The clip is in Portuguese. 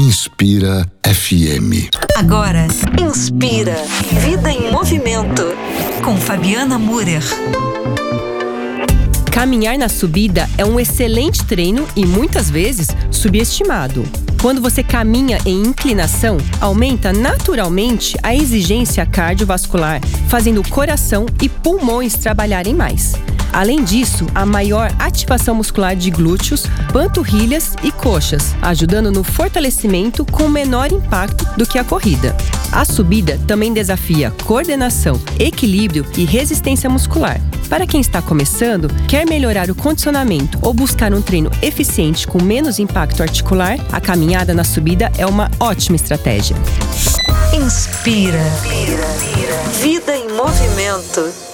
Inspira FM. Agora, Inspira. Vida em Movimento. Com Fabiana Müller. Caminhar na subida é um excelente treino e muitas vezes subestimado. Quando você caminha em inclinação, aumenta naturalmente a exigência cardiovascular, fazendo o coração e pulmões trabalharem mais. Além disso, há maior ativação muscular de glúteos, panturrilhas e coxas, ajudando no fortalecimento com menor impacto do que a corrida. A subida também desafia coordenação, equilíbrio e resistência muscular. Para quem está começando, quer melhorar o condicionamento ou buscar um treino eficiente com menos impacto articular, a caminhada na subida é uma ótima estratégia. Inspira. Vida em Movimento.